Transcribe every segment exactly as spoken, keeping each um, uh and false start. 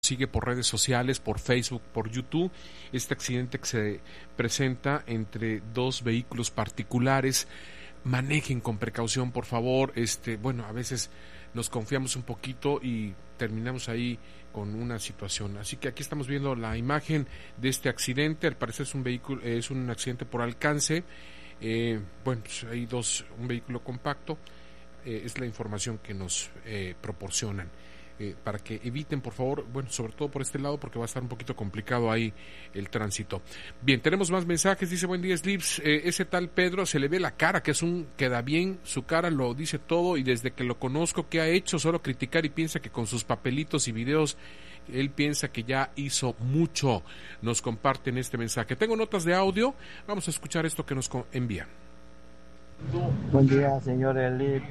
sigue por redes sociales, por Facebook, por YouTube, este accidente que se presenta entre dos vehículos particulares. Manejen con precaución, por favor. Este, bueno, a veces nos confiamos un poquito y terminamos ahí con una situación. Así que aquí estamos viendo la imagen de este accidente. Al parecer es un vehículo, es un accidente por alcance. Eh, bueno, pues hay dos, un vehículo compacto. Eh, es la información que nos eh, proporcionan. Eh, para que eviten, por favor, bueno, sobre todo por este lado, porque va a estar un poquito complicado ahí el tránsito. Bien, tenemos más mensajes. Dice, buen día, Slips, eh, ese tal Pedro se le ve la cara, que es un, queda bien, su cara lo dice todo, y desde que lo conozco, ¿qué ha hecho? Solo criticar, y piensa que con sus papelitos y videos, él piensa que ya hizo mucho. Nos comparten este mensaje. Tengo notas de audio, vamos a escuchar esto que nos envían. Buen día, señor Elid.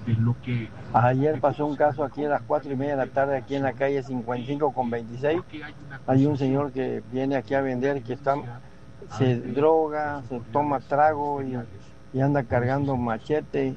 Ayer pasó un caso aquí a las cuatro y media de la tarde, aquí en la calle cincuenta y cinco con veintiséis. Hay un señor que viene aquí a vender, que está, se droga, se toma trago y, y anda cargando machete.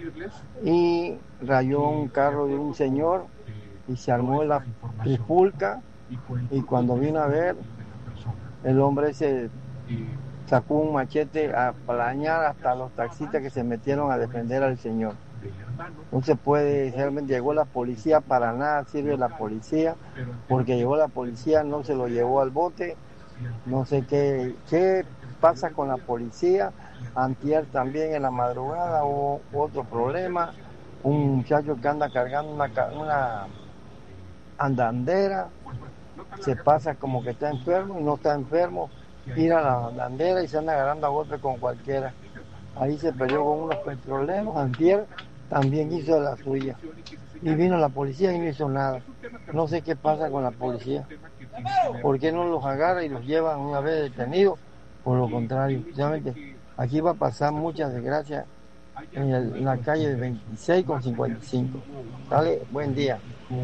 Y rayó un carro de un señor y se armó la trifulca. Y cuando vino a ver, el hombre se sacó un machete a planear hasta los taxistas que se metieron a defender al señor. No se puede, realmente llegó la policía, para nada sirve la policía, porque llegó la policía, no se lo llevó al bote. No sé qué, qué pasa con la policía. Antier también en la madrugada hubo otro problema, un muchacho que anda cargando una, una andandera, se pasa como que está enfermo y no está enfermo, tira la andandera y se anda agarrando a golpe con cualquiera. Ahí se peleó con unos petroleros. Antier también hizo la suya. Y vino la policía y no hizo nada. No sé qué pasa con la policía. ¿Por qué no los agarra y los lleva una vez detenidos? Por lo contrario, precisamente aquí va a pasar muchas desgracias en, el, en la calle de veintiséis con cincuenta y cinco. Dale, buen día.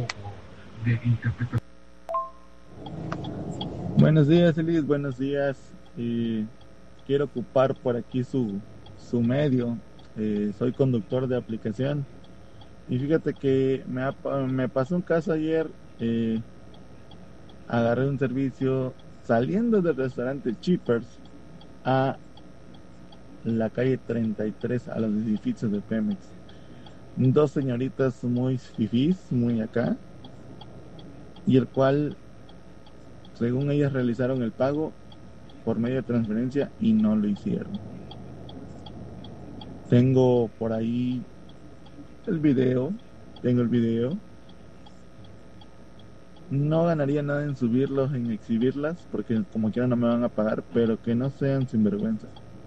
Buenos días, Elis, buenos días. Eh, quiero ocupar por aquí su, su medio. Eh, soy conductor de aplicación y fíjate que me, ha, me pasó un caso ayer. Eh, agarré un servicio saliendo del restaurante Cheapers a la calle treinta y tres, a los edificios de Pemex. Dos señoritas muy fifís, muy acá, y el cual, según ellas, realizaron el pago por medio de transferencia y no lo hicieron. Tengo por ahí el video, tengo el video. No ganaría nada en subirlos, en exhibirlas, porque como quiera no me van a pagar, pero que no sean sinvergüenza.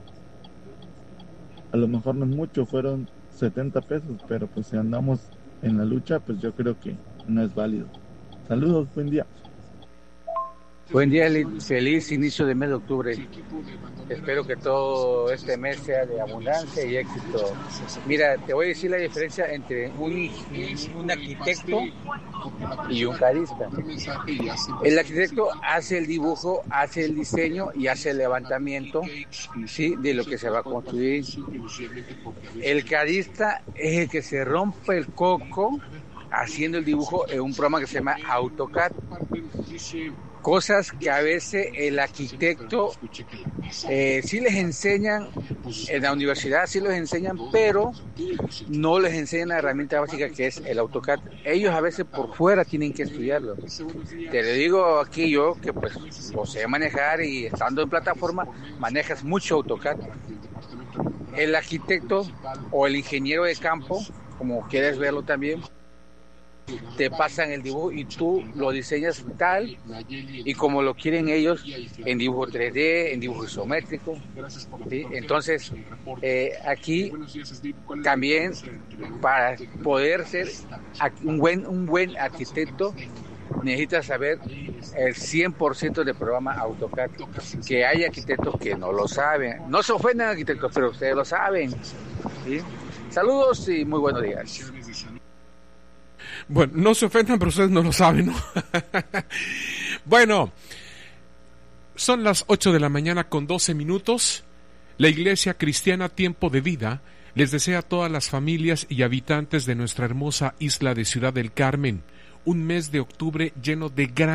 A lo mejor no es mucho, fueron setenta pesos, pero pues si andamos en la lucha, pues yo creo que no es válido. Saludos, buen día. Buen día, feliz inicio de mes de octubre. Espero que todo este mes sea de abundancia y éxito. Mira, te voy a decir la diferencia entre un, un arquitecto y un carista. El arquitecto hace el dibujo, hace el diseño y hace el levantamiento, ¿sí?, de lo que se va a construir. El carista es el que se rompe el coco haciendo el dibujo en un programa que se llama AutoCAD. Cosas que a veces el arquitecto eh, sí les enseñan en la universidad, sí les enseñan, pero no les enseñan la herramienta básica que es el AutoCAD. Ellos a veces por fuera tienen que estudiarlo. Te lo digo aquí yo, que pues lo sé manejar, y estando en plataforma manejas mucho AutoCAD. El arquitecto o el ingeniero de campo, como quieres verlo también, te pasan el dibujo y tú lo diseñas tal y como lo quieren ellos, en dibujo tres D, en dibujo isométrico, ¿sí? Entonces eh, aquí también, para poder ser un buen, un buen arquitecto, necesitas saber el cien por ciento del programa AutoCAD. Que hay arquitectos que no lo saben. No se ofenden arquitectos, pero ustedes lo saben, ¿sí? Saludos y muy buenos días. Bueno, no se ofendan, pero ustedes no lo saben, ¿no? Bueno, son las ocho de la mañana con doce minutos. La Iglesia Cristiana Tiempo de Vida les desea a todas las familias y habitantes de nuestra hermosa isla de Ciudad del Carmen un mes de octubre lleno de gran